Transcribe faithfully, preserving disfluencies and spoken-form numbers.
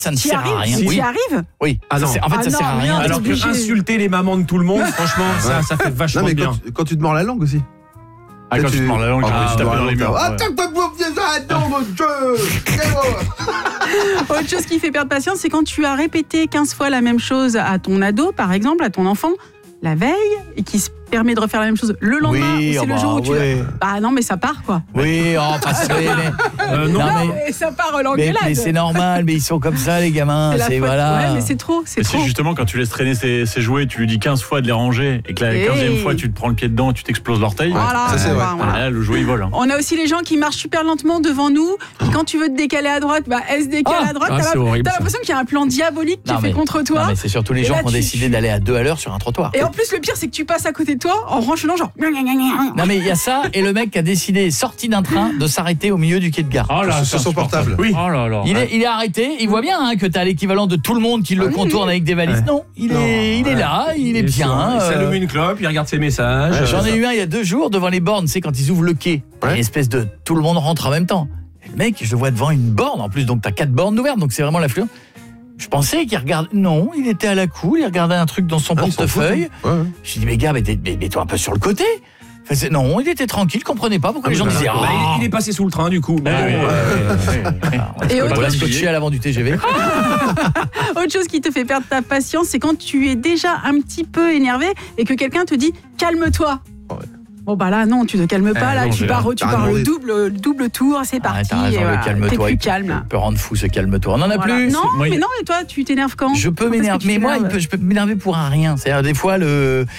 Ça ne T'y sert arrives, à rien. T'y Oui. arrives Oui. Ah non. Ça sert- en fait, Ah ça non, sert à mais rien. non, Alors que obligé. insulter les mamans de tout le monde, franchement, ça, ça fait vachement Non, mais bien. quand tu, quand tu te mords la langue aussi. Ah, quand tu te mords la langue, Ah, tu tapes dans les murs. Ah, ouais. tac, tac, boum, viens, ah, non, mon Dieu. Autre chose qui fait perdre patience, c'est quand tu as répété quinze fois la même chose à ton ado, par exemple, à ton enfant, la veille, et qui se permet de refaire la même chose le lendemain, Oui, ou c'est oh le bah, jour où tu... ouais. Bah non, mais ça part, quoi. Oui, oh, parce que... mais- Euh, non. Non, Non, mais- mais ça part Mais, l'engueulade. mais c'est normal, mais ils sont comme ça, les gamins. C'est la C'est faute. voilà. Ouais, mais c'est trop, c'est Et trop. si justement quand tu laisses traîner ces, ces jouets, tu lui dis quinze fois de les ranger et que la Hey. quinzième fois tu te prends le pied dedans, tu t'exploses l'orteil. Voilà, ça, c'est on vrai. va- voilà. Ah, là, le jouet il vole. hein. On a aussi les gens qui marchent super lentement devant nous, puis quand tu veux te décaler à droite, bah elle se décale Ah. à droite, Ah, t'as c'est la- horrible, t'as ça. l'impression qu'il y a un plan diabolique qui Non, est fait mais- contre toi. Non, mais c'est surtout les Et gens là, qui ont tu- décidé d'aller à deux à l'heure sur un trottoir. Et en plus, le pire, c'est que tu passes à côté de toi en renchelant genre... Non, mais il y a ça, et le mec qui a décidé, sorti d'un train, de s'arrêter au milieu du quai de gare. Oh là, Sur c'est son portable. Oui. Oh là là. Il est, il est arrêté, il voit bien hein, que t'as l'équivalent de tout le monde qui le oui, contourne oui. avec des valises. Ouais. Non, il, Non, est, il est ouais. là, il est Il bien. sur- Il euh, s'allume une clope, il regarde ses messages. Ouais, J'en ai ça. eu un il y a deux jours devant les bornes, c'est quand ils ouvrent le quai. Ouais. Une espèce de tout le monde rentre en même temps. Et le mec, je le vois devant une borne en plus, donc t'as quatre bornes ouvertes, donc c'est vraiment l'affluent. Je pensais qu'il regardait. Non, il était à la cool, il regardait un truc dans son Ah, il s'en portefeuille. fout, hein. Ouais. Je dis mais gars, mais, mais, mets-toi un peu sur le côté. Enfin, c'est- non, il était tranquille, je comprenais pas pourquoi Ah, les gens bah, disaient bah, ah. il est passé sous le train du coup. Ah, oui, Bon, oui, euh, oui, oui, oui. Et On autre, va scotcher à l'avant du T G V. autre chose qui te fait perdre ta patience, c'est quand tu es déjà un petit peu énervé et que quelqu'un te dit « calme-toi ». Bon bah là non, tu te calmes pas, Eh, là non, tu j'ai pars, l'air- tu t'as pars rien le demandé. double, le double tour, c'est Ah, parti. t'as raison, et le voilà, calme-toi. t'es plus il calme. peut rendre fou ce calme-toi. On n'en a Voilà. plus. Non, Moi, mais il- non, et toi, tu t'énerves quand Je peux Quand est-ce que m'énerver, tu mais moi, il t'énerves peut- je peux m'énerver pour un rien. C'est-à-dire des fois le,